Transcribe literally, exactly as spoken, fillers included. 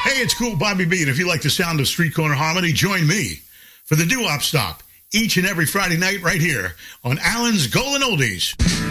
Hey, it's Cool Bobby B, and if you like the sound of Street Corner Harmony, join me for the Doo-Wop Stop each and every Friday night right here on Allen's Golden Oldies.